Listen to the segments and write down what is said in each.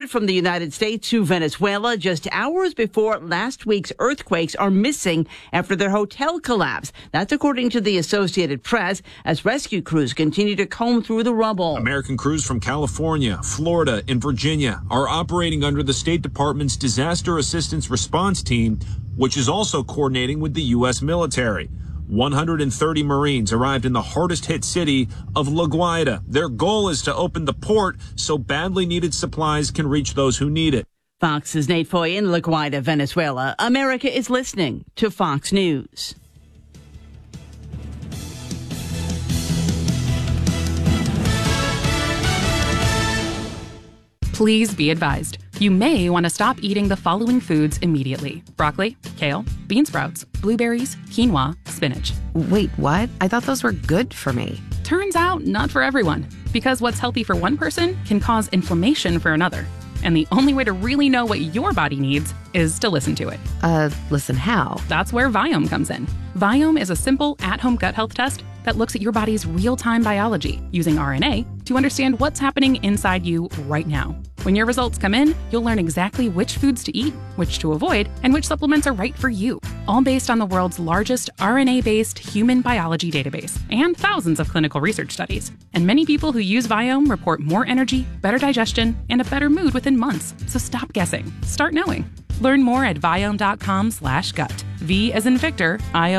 transport from the United States to Venezuela just hours before last week's earthquakes are missing after their hotel collapse. That's according to the Associated Press as rescue crews continue to comb through the rubble. American crews from California, Florida, and Virginia are operating under the State Department's Disaster Assistance Response Team, which is also coordinating with the U.S. military. 130 Marines arrived in the hardest hit city of La Guaira. Their goal is to open the port so badly needed supplies can reach those who need it. Fox's Nate Foy in La Guaira, Venezuela. America is listening to Fox News. Please be advised. You may want to stop eating the following foods immediately. Broccoli, kale, bean sprouts, blueberries, quinoa, spinach. Wait, what? I thought those were good for me. Turns out, not for everyone. Because what's healthy for one person can cause inflammation for another. And the only way to really know what your body needs is to listen to it. Listen how? That's where Viome comes in. Viome is a simple, at-home gut health test that looks at your body's real-time biology using RNA to understand what's happening inside you right now. When your results come in, you'll learn exactly which foods to eat, which to avoid, and which supplements are right for you, all based on the world's largest RNA-based human biology database and thousands of clinical research studies. And many people who use Viome report more energy, better digestion, and a better mood within months. So stop guessing. Start knowing. Learn more at Viome.com/gut. V as in Victor,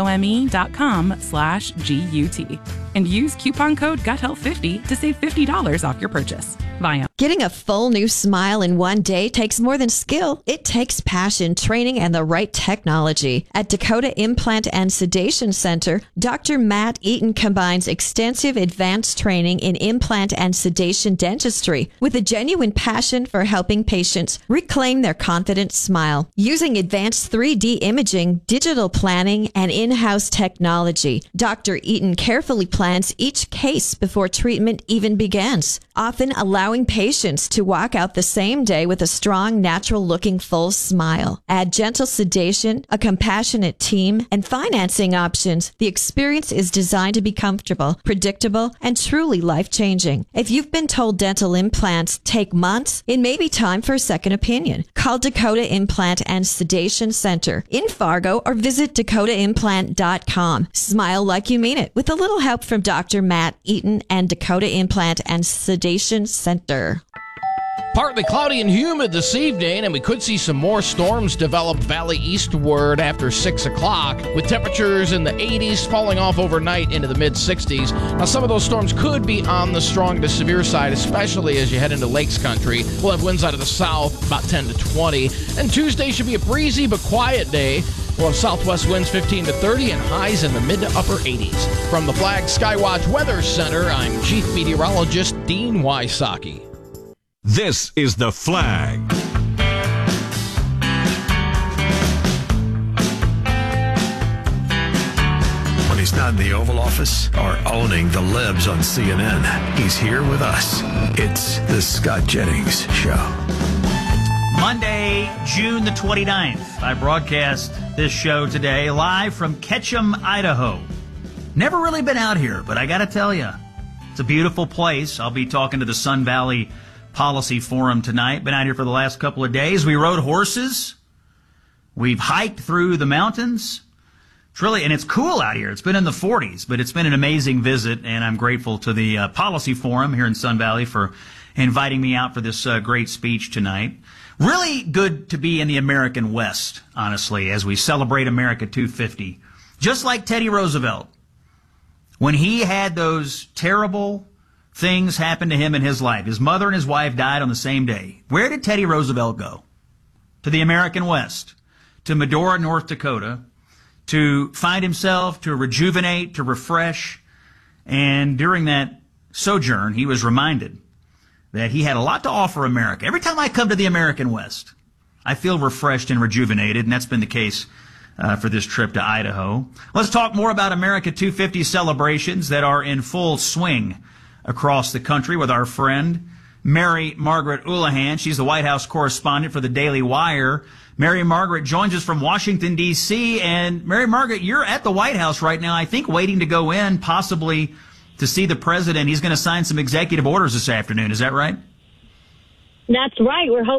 IOME.com/GUT. And use coupon code GUTHEALTH50 to save $50 off your purchase. Viome. Getting a full new smile in one day takes more than skill. It takes passion, training, and the right technology. At Dakota Implant and Sedation Center, Dr. Matt Eaton combines extensive advanced training in implant and sedation dentistry with a genuine passion for helping patients reclaim their confident smile. Using advanced 3D imaging, digital planning, and in-house technology, Dr. Eaton carefully plans each case before treatment even begins, often allowing patients to walk out the same day with a strong, natural-looking full smile. Add gentle sedation, a compassionate team, and financing options. The experience is designed to be comfortable, predictable, and truly life-changing. If you've been told dental implants take months, it may be time for a second opinion. Call Dakota Implant and Sedation Center in Fargo or visit dakotaimplant.com. Smile like you mean it with a little help from Dr. Matt Eaton and Dakota Implant and Sedation Center. Partly cloudy and humid this evening, and we could see some more storms develop valley eastward after 6 o'clock, with temperatures in the 80s falling off overnight into the mid-60s. Now, some of those storms could be on the strong to severe side, especially as you head into Lakes Country. We'll have winds out of the south, about 10 to 20. And Tuesday should be a breezy but quiet day. We'll have southwest winds 15 to 30 and highs in the mid to upper 80s. From the Flag Skywatch Weather Center, I'm Chief Meteorologist Dean Wysocki. This is The Flag. When he's not in the Oval Office or owning the libs on CNN, he's here with us. It's the Scott Jennings Show. Monday, June the 29th. I broadcast this show today live from Ketchum, Idaho. Never really been out here, but I got to tell you, it's a beautiful place. I'll be talking to the Sun Valley Policy Forum tonight. Been out here for the last couple of days. We rode horses. We've hiked through the mountains. It's really, and it's cool out here. It's been in the 40s, but it's been an amazing visit, and I'm grateful to the Policy Forum here in Sun Valley for inviting me out for this great speech tonight. Really good to be in the American West, honestly, as we celebrate America 250. Just like Teddy Roosevelt. When he had those terrible things happen to him in his life, his mother and his wife died on the same day. Where did Teddy Roosevelt go? To the American West, to Medora, North Dakota, to find himself, to rejuvenate, to refresh. And during that sojourn, he was reminded that he had a lot to offer America. Every time I come to the American West, I feel refreshed and rejuvenated, and that's been the case for this trip to Idaho. Let's talk more about America 250 celebrations that are in full swing across the country with our friend Mary Margaret Houlihan. She's the White House correspondent for the Daily Wire. Mary Margaret joins us from Washington, D.C. And Mary Margaret, you're at the White House right now, I think waiting to go in, possibly to see the president. He's going to sign some executive orders this afternoon. Is that right? That's right. We're hoping